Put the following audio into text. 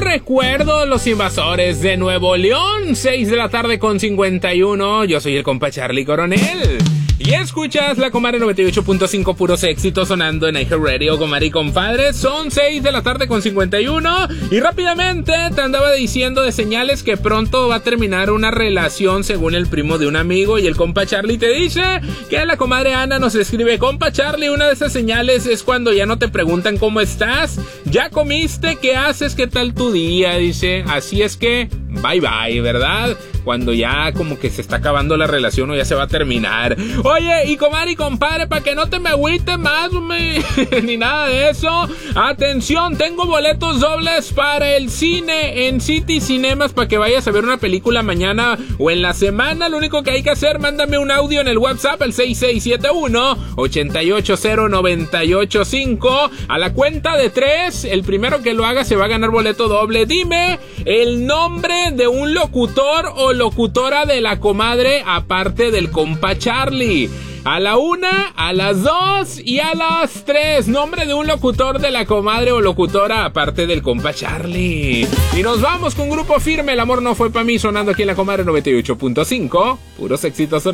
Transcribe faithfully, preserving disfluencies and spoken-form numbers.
recuerdo, los invasores de Nuevo León, seis de la tarde con cincuenta y uno. Yo soy el compa Charlie Coronel. Y escuchas la Comadre noventa y ocho punto cinco, puros éxitos sonando en iHeartRadio, comadre y compadre. Son seis de la tarde con cincuenta y uno. Y rápidamente te andaba diciendo de señales que pronto va a terminar una relación según el primo de un amigo. Y el compa Charlie te dice que la comadre Ana nos escribe: compa Charlie, una de esas señales es cuando ya no te preguntan cómo estás, ya comiste, qué haces, qué tal tu día. Dice, así es que bye bye, ¿verdad? Cuando ya como que se está acabando la relación o ya se va a terminar. Oye, y comadre y compadre, para que no te me agüites más, me... ni nada de eso. Atención, tengo boletos dobles para el cine en City Cinemas para que vayas a ver una película mañana o en la semana. Lo único que hay que hacer, mándame un audio en el WhatsApp, el seis seis siete uno, ocho ocho cero, nueve ocho cinco. A la cuenta de tres, el primero que lo haga se va a ganar boleto doble. Dime el nombre de un locutor o locutora de la comadre aparte del compa Charlie. A la una, a las dos y a las tres. Nombre de un locutor de la comadre o locutora aparte del compa Charlie. Y nos vamos con Grupo Firme. El amor no fue para mí, sonando aquí en la Comadre noventa y ocho punto cinco. Puros éxitos.